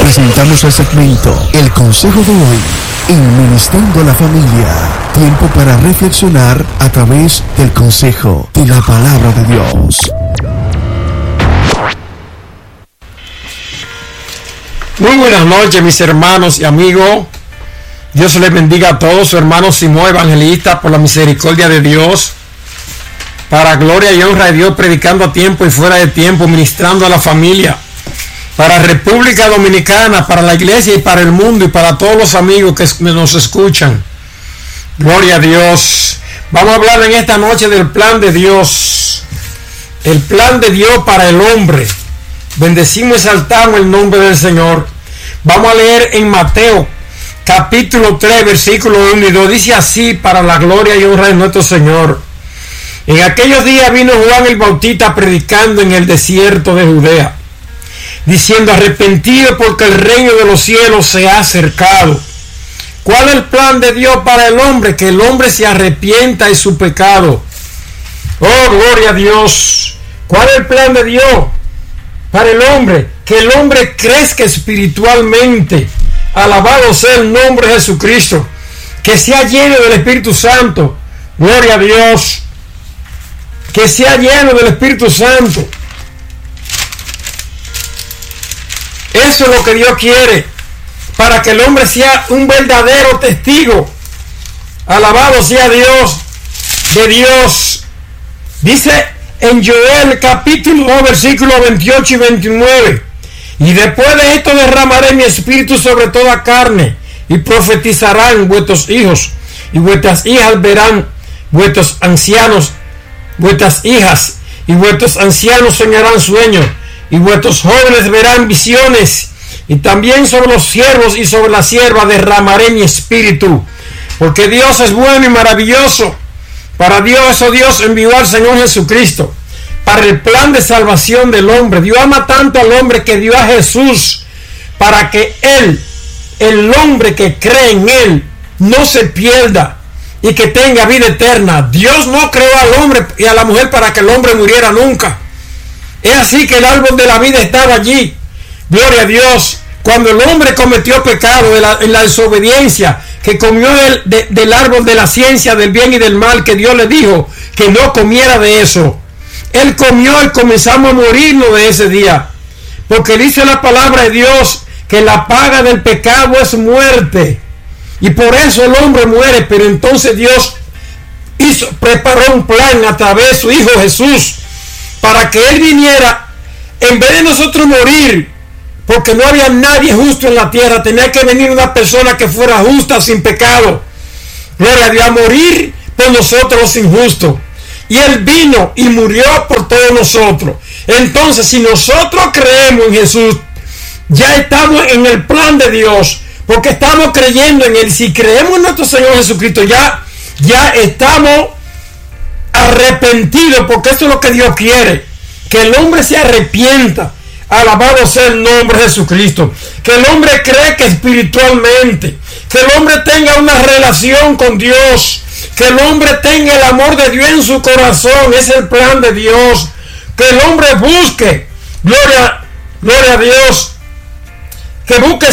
presentamos el segmento El Consejo de Hoy en Ministrando a la Familia. Tiempo para reflexionar a través del consejo de la palabra de Dios. Muy buenas noches, mis hermanos y amigos. Dios les bendiga a todos. Su hermano Simón Evangelista, por la misericordia de Dios, para gloria y honra de Dios, predicando a tiempo y fuera de tiempo, ministrando a la familia, para República Dominicana, para la iglesia y para el mundo y para todos los amigos que nos escuchan. Gloria a Dios. Vamos a hablar en esta noche del plan de Dios. El plan de Dios para el hombre. Bendecimos y exaltamos el nombre del Señor. Vamos a leer en Mateo capítulo 3 versículo 1 y 2. Dice así, para la gloria y honra de nuestro Señor. En aquellos días vino Juan el Bautista predicando en el desierto de Judea, diciendo: arrepentido, porque el reino de los cielos se ha acercado. ¿Cuál es el plan de Dios para el hombre? Que el hombre se arrepienta de su pecado. Oh, gloria a Dios. ¿Cuál es el plan de Dios para el hombre? Que el hombre crezca espiritualmente. Alabado sea el nombre de Jesucristo. Que sea lleno del Espíritu Santo. Gloria a Dios. Que sea lleno del Espíritu Santo. Eso es lo que Dios quiere, para que el hombre sea un verdadero testigo. Alabado sea Dios, de Dios. Dice en Joel capítulo 2 versículos 28 y 29: y después de esto derramaré mi espíritu sobre toda carne, y profetizarán vuestros hijos y vuestras hijas verán, vuestros ancianos, vuestras hijas y vuestros ancianos soñarán sueños, y vuestros jóvenes verán visiones. Y también sobre los siervos y sobre la sierva derramaré mi espíritu, porque Dios es bueno y maravilloso. Para Dios, Dios envió al Señor Jesucristo para el plan de salvación del hombre. Dios ama tanto al hombre que dio a Jesús para que él, el hombre que cree en él, no se pierda y que tenga vida eterna. Dios no creó al hombre y a la mujer para que el hombre muriera nunca. Es así que el árbol de la vida estaba allí. Gloria a Dios. Cuando el hombre cometió pecado en la desobediencia, que comió del árbol de la ciencia del bien y del mal, que Dios le dijo que no comiera de eso, él comió y comenzamos a morirnos de ese día. Porque dice la palabra de Dios que la paga del pecado es muerte. Y por eso el hombre muere. Pero entonces Dios preparó un plan a través de su Hijo Jesús, para que Él viniera, en vez de nosotros morir, porque no había nadie justo en la tierra, tenía que venir una persona que fuera justa, sin pecado. Gloria a Dios, a morir por nosotros los injustos. Y Él vino y murió por todos nosotros. Entonces, si nosotros creemos en Jesús, ya estamos en el plan de Dios, porque estamos creyendo en Él. Si creemos en nuestro Señor Jesucristo, ya estamos arrepentido, porque esto es lo que Dios quiere, que el hombre se arrepienta. Alabado sea el nombre de Jesucristo. Que el hombre crezca espiritualmente, que el hombre tenga una relación con Dios, que el hombre tenga el amor de Dios en su corazón. Es el plan de Dios. Que el hombre busque, gloria a Dios, que busque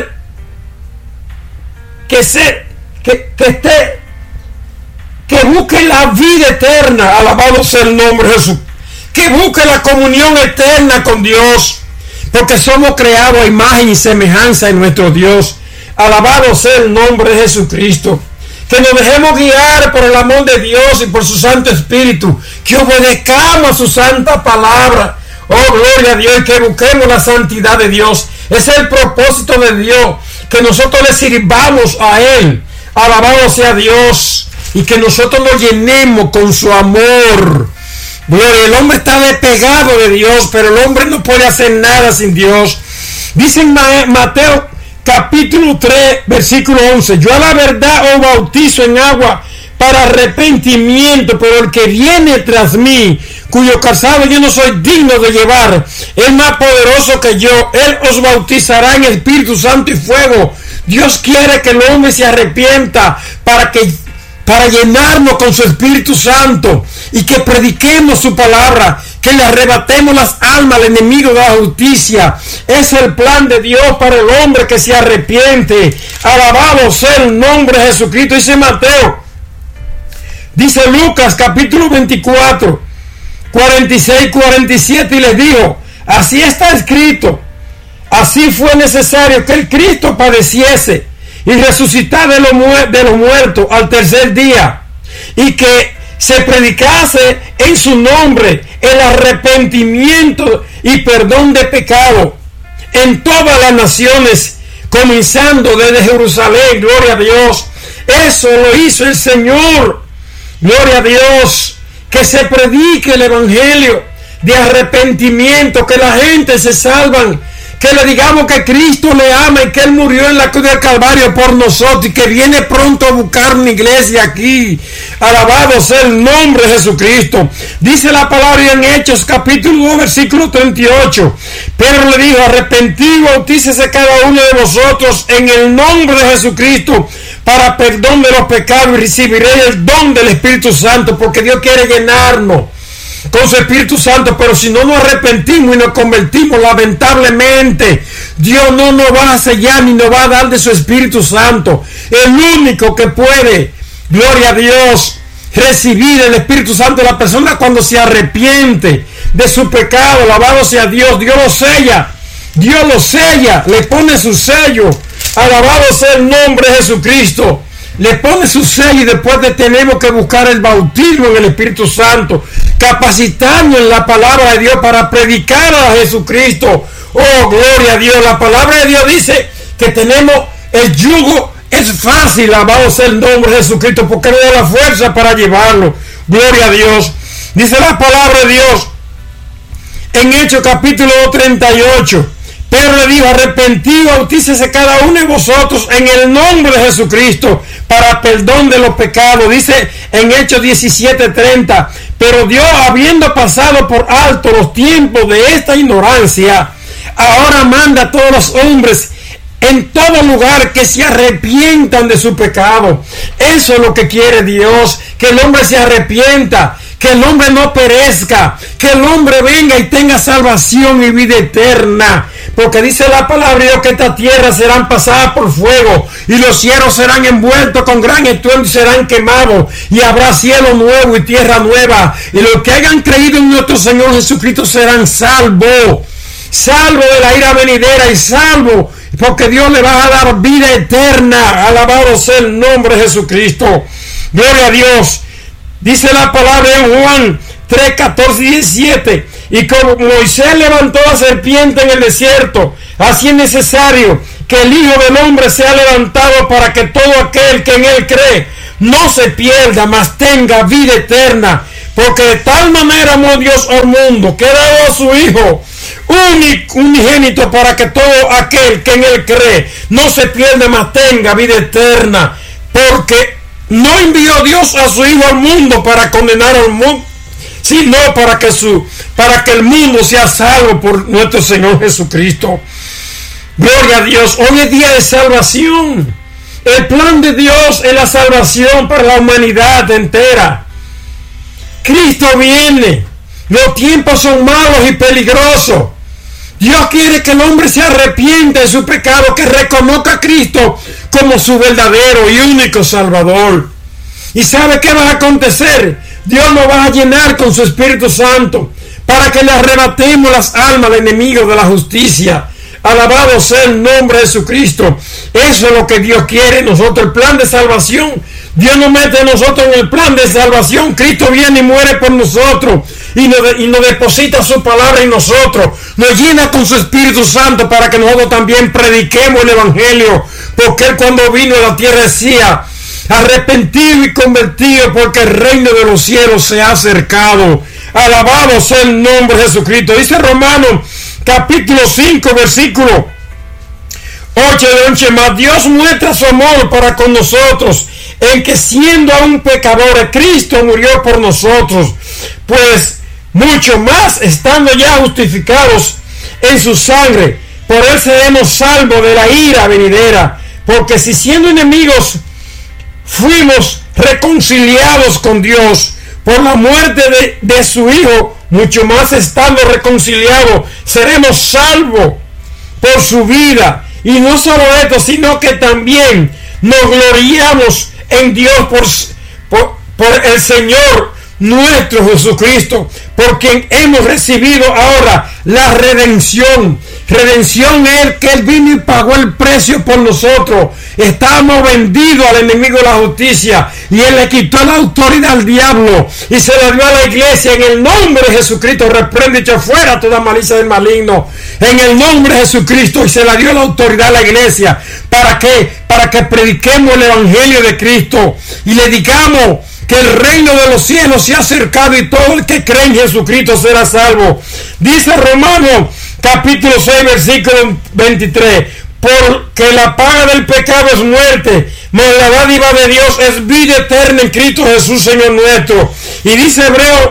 que busque la vida eterna. Alabado sea el nombre de Jesús. Que busque la comunión eterna con Dios, porque somos creados a imagen y semejanza de nuestro Dios. Alabado sea el nombre de Jesucristo. Que nos dejemos guiar por el amor de Dios y por su Santo Espíritu, que obedezcamos a su santa palabra. Oh, gloria a Dios, y que busquemos la santidad de Dios. Ese es el propósito de Dios, que nosotros le sirvamos a Él. Alabado sea Dios, y que nosotros nos llenemos con su amor. Gloria, el hombre está despegado de Dios, pero el hombre no puede hacer nada sin Dios. Dice en Mateo capítulo 3 versículo 11: yo a la verdad os bautizo en agua para arrepentimiento, pero el que viene tras mí, cuyo calzado yo no soy digno de llevar, es más poderoso que yo. Él os bautizará en Espíritu Santo y fuego. Dios quiere que el hombre se arrepienta para llenarnos con su Espíritu Santo y que prediquemos su palabra, que le arrebatemos las almas al enemigo de la justicia. Es el plan de Dios para el hombre que se arrepiente. Alabado sea el nombre de Jesucristo. Dice Mateo, dice Lucas capítulo 24, 46, 47, y les dijo: así está escrito, así fue necesario que el Cristo padeciese y resucitara de los muertos al tercer día, y que se predicase en su nombre el arrepentimiento y perdón de pecado en todas las naciones, comenzando desde Jerusalén. Gloria a Dios. Eso lo hizo el Señor. Gloria a Dios. Que se predique el evangelio de arrepentimiento, que la gente se salvan, que le digamos que Cristo le ama y que Él murió en la cruz del Calvario por nosotros y que viene pronto a buscar una iglesia aquí. Alabado sea el nombre de Jesucristo. Dice la palabra en Hechos capítulo 2 versículo 38. Pedro le dijo: arrepentido y bautícese cada uno de vosotros en el nombre de Jesucristo para perdón de los pecados, y recibiréis el don del Espíritu Santo, porque Dios quiere llenarnos con su Espíritu Santo. Pero si no nos arrepentimos y nos convertimos, lamentablemente Dios no nos va a sellar ni nos va a dar de su Espíritu Santo. El único que puede, gloria a Dios, recibir el Espíritu Santo de la persona cuando se arrepiente de su pecado. Alabado sea Dios. Dios lo sella, le pone su sello. Alabado sea el nombre de Jesucristo. Le pone su sello, y después tenemos que buscar el bautismo en el Espíritu Santo, capacitarnos en la palabra de Dios para predicar a Jesucristo. Oh, gloria a Dios. La palabra de Dios dice que tenemos el yugo, es fácil. Alabado sea el nombre de Jesucristo, porque nos da la fuerza para llevarlo. Gloria a Dios. Dice la palabra de Dios en Hechos capítulo 38. Pedro le dijo: arrepentido, bautícese cada uno de vosotros en el nombre de Jesucristo para perdón de los pecados. Dice en Hechos 17:30, pero Dios, habiendo pasado por alto los tiempos de esta ignorancia, ahora manda a todos los hombres en todo lugar que se arrepientan de su pecado. Eso es lo que quiere Dios, que el hombre se arrepienta, que el hombre no perezca, que el hombre venga y tenga salvación y vida eterna. Porque dice la palabra de Dios que esta tierra serán pasadas por fuego, y los cielos serán envueltos con gran estruendo y serán quemados, y habrá cielo nuevo y tierra nueva, y los que hayan creído en nuestro Señor Jesucristo serán salvos de la ira venidera, y salvos porque Dios le va a dar vida eterna. Alabado sea el nombre de Jesucristo. Gloria a Dios. Dice la palabra en Juan 3, 14 y 17. Y como Moisés levantó la serpiente en el desierto, así es necesario que el Hijo del Hombre sea levantado, para que todo aquel que en Él cree no se pierda, mas tenga vida eterna. Porque de tal manera amó Dios al mundo, que ha dado a su Hijo unigénito, para que todo aquel que en Él cree no se pierda, mas tenga vida eterna. Porque no envió Dios a su Hijo al mundo para condenar al mundo, sino para que el mundo sea salvo por nuestro Señor Jesucristo. Gloria a Dios. Hoy es día de salvación. El plan de Dios es la salvación para la humanidad entera. Cristo viene. Los tiempos son malos y peligrosos. Dios quiere que el hombre se arrepiente de su pecado, que reconozca a Cristo como su verdadero y único Salvador. ¿Y sabe qué va a acontecer? Dios nos va a llenar con su Espíritu Santo para que le arrebatemos las almas al enemigo de la justicia. Alabado sea el nombre de Jesucristo. Eso es lo que Dios quiere en nosotros, el plan de salvación. Dios nos mete a nosotros en el plan de salvación. Cristo viene y muere por nosotros y nos deposita su palabra en nosotros. Nos llena con su Espíritu Santo para que nosotros también prediquemos el Evangelio. Porque Él, cuando vino a la tierra, decía: arrepentido y convertido, porque el reino de los cielos se ha acercado. Alabado sea el nombre de Jesucristo. Dice Romanos capítulo 5 versículo 8 de 11: mas Dios muestra su amor para con nosotros, en que siendo aún pecadores, Cristo murió por nosotros. Pues mucho más, estando ya justificados en su sangre, por Él seremos salvos de la ira venidera. Porque si siendo enemigos fuimos reconciliados con Dios por la muerte de su Hijo, mucho más estando reconciliados, seremos salvos por su vida. Y no solo esto, sino que también nos gloriamos en Dios por el Señor nuestro Jesucristo, por quien hemos recibido ahora la redención. Redención es que Él vino y pagó el precio por nosotros. Estábamos vendidos al enemigo de la justicia y Él le quitó la autoridad al diablo y se la dio a la iglesia. En el nombre de Jesucristo reprende y echa fuera toda malicia del maligno. En el nombre de Jesucristo, y se la dio la autoridad a la iglesia. ¿Para qué? Para que prediquemos el evangelio de Cristo y le digamos que el reino de los cielos se ha acercado y todo el que cree en Jesucristo será salvo. Dice Romanos capítulo 6 versículo 23, porque la paga del pecado es muerte, mas la dádiva de Dios es vida eterna en Cristo Jesús Señor nuestro. Y dice Hebreos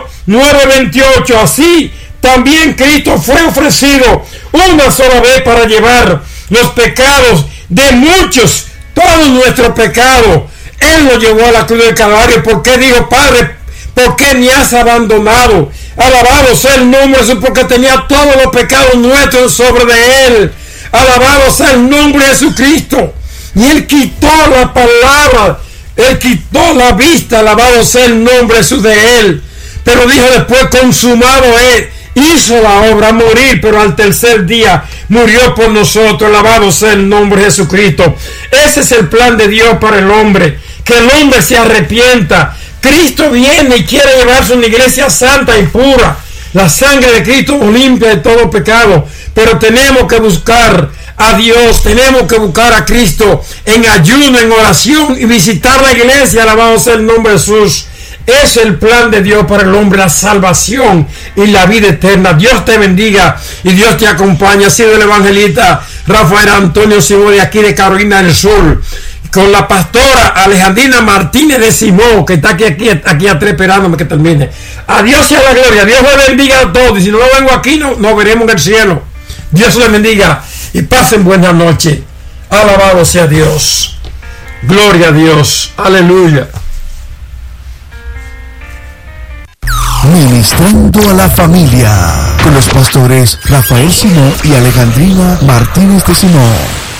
9:28, así también Cristo fue ofrecido una sola vez para llevar los pecados de muchos, todos nuestros pecados. Él lo llevó a la cruz del Calvario, porque dijo: Padre, ¿por qué me has abandonado? Alabado sea el nombre de Jesús, porque tenía todos los pecados nuestros sobre de Él. Alabado sea el nombre de Jesucristo. Y Él quitó la palabra, Él quitó la vista. Alabado sea el nombre de Jesús de Él. Pero dijo después: consumado es. Hizo la obra, morir, pero al tercer día murió por nosotros. Alabado sea el nombre de Jesucristo. Ese es el plan de Dios para el hombre, que el hombre se arrepienta. Cristo viene y quiere llevarse una iglesia santa y pura. La sangre de Cristo nos limpia de todo pecado, pero tenemos que buscar a Dios, tenemos que buscar a Cristo en ayuno, en oración y visitar la iglesia. Alabado sea el nombre de Jesús. Es el plan de Dios para el hombre, la salvación y la vida eterna. Dios te bendiga y Dios te acompaña. Ha sido el evangelista Rafael Antonio Simón, de aquí de Carolina del Sur, con la pastora Alejandrina Martínez de Simón, que está aquí atrás esperándome que termine. A Dios sea la gloria. Dios le bendiga a todos. Y si no vengo aquí, nos veremos en el cielo. Dios les bendiga y pasen buena noche. Alabado sea Dios. Gloria a Dios. Aleluya. Ministrando a la familia con los pastores Rafael Simón y Alejandrina Martínez de Simón.